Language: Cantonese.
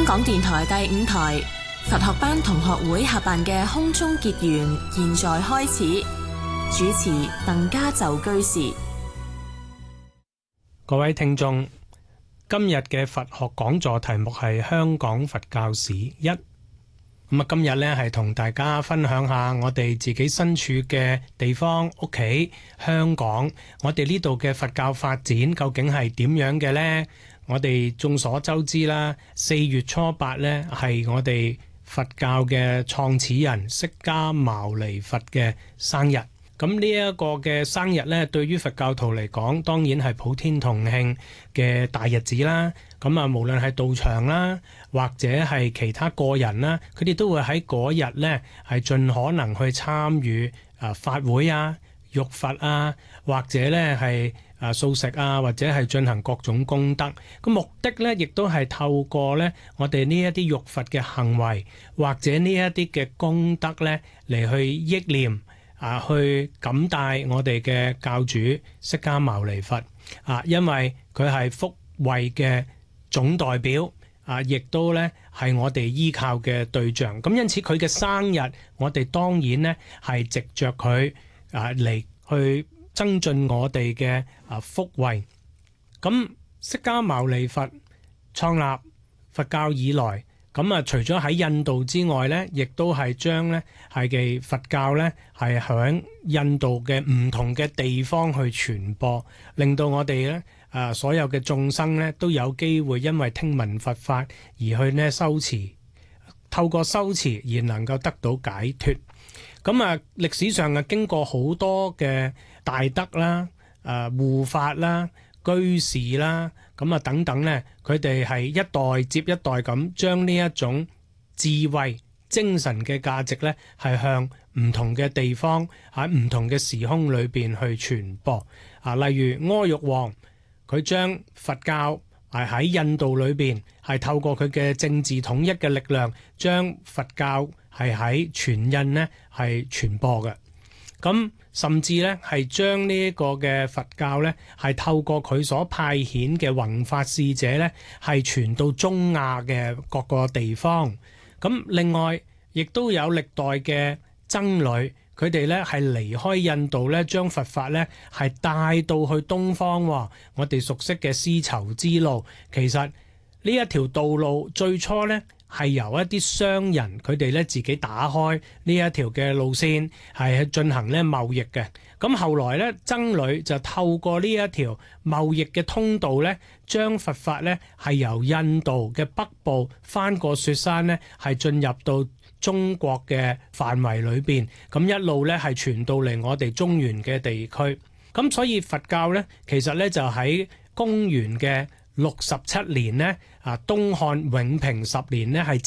香港電台第5台佛學班同學會合辦嘅空中結緣，現在開始。主持鄧家就居士。 各位聽眾，今日嘅佛學講座題目係香港佛教史1。今日呢係同大家分享下我哋自己身處嘅地方、屋企、香港，我哋呢度嘅佛教發展究竟係點樣嘅呢？我哋眾所周知啦，4月初8呢係我哋佛教嘅創始人釋迦牟尼佛嘅生日。咁呢一個嘅生日呢，對於佛教徒嚟講，當然係普天同慶嘅大日子啦。咁無論係道場啦，或者係其他個人啦，佢哋都會喺嗰日呢係盡可能去參與法會啊、浴佛啊，或者呢係素食啊，或者係進行各種功德。咁目的呢，亦都係透過呢我哋呢一啲浴佛嘅行為，或者呢一啲嘅功德呢嚟去憶念。去感戴我哋嘅教主釋迦牟尼佛因為佢係福慧嘅總代表亦都咧係我哋依靠嘅對象。咁因此佢嘅生日，我哋當然呢係藉着佢嚟去增進我哋嘅福慧。咁釋迦牟尼佛創立佛教以來，除咗喺印度之外呢，亦都係將呢係嘅佛教呢係響印度嘅唔同嘅地方去傳播，令到我哋呢所有嘅眾生呢都有機會因為聽聞佛法而去呢修持，透過修持而能夠得到解脫。咁歷史上經過好多嘅大德啦、護法啦、居士啦，等等呢，佢哋係一代接一代咁將呢一種智慧精神嘅價值呢係向唔同嘅地方喺唔同嘅時空裏邊去傳播。例如阿育王，佢將佛教係喺印度裏邊係透過佢嘅政治統一嘅力量，將佛教係喺全印呢係傳播嘅。咁甚至咧係將呢一個嘅佛教咧係透過佢所派遣嘅弘法使者咧係傳到中亞嘅各個地方。咁另外亦都有歷代嘅僧侶，佢哋咧係離開印度咧，將佛法咧係帶到去東方。我哋熟悉嘅絲綢之路，其實呢一條道路最初咧係由一啲商人佢哋咧自己打開呢一條嘅路線，係去進行咧貿易嘅。咁後來咧僧侶就透過呢一條貿易嘅通道咧，將佛法咧係由印度嘅北部翻過雪山咧，係進入到中國嘅範圍裏邊，咁一路咧係傳到嚟我哋中原嘅地區。咁所以佛教咧其實咧就喺公元嘅67年呢，東漢永平10年呢係